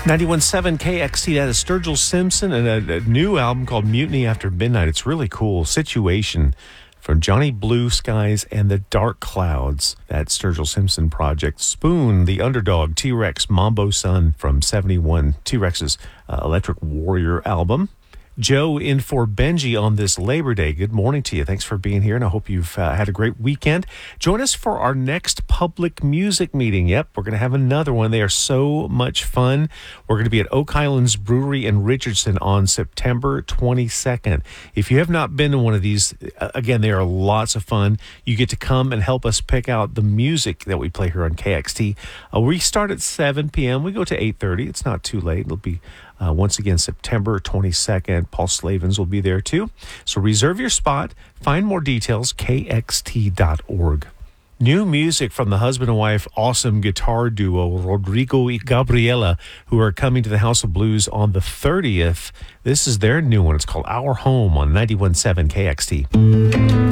91.7 KXT, that is Sturgill Simpson, and a new album called Mutiny After Midnight. It's really cool. Situation from Johnny Blue Skies and the Dark Clouds. That Sturgill Simpson project. Spoon, the Underdog, T-Rex, Mambo Sun from 71, T-Rex's Electric Warrior album. Joe in for Benji on this Labor Day. Good morning to you. Thanks for being here, and I hope you've had a great weekend. Join us for our next public music meeting. Yep, we're going to have another one. They are so much fun. We're going to be at Oak Highlands Brewery in Richardson on September 22nd. If you have not been to one of these, again, they are lots of fun. You get to come and help us pick out the music that we play here on KXT. We start at 7 p.m. We go to 8:30. It's not too late. It'll be once again, September 22nd. Paul Slavens will be there too. So reserve your spot. Find more details, kxt.org. New music from the husband and wife awesome guitar duo Rodrigo y Gabriela, who are coming to the House of Blues on the 30th. This is their new one. It's called Our Home on 91.7 KXT.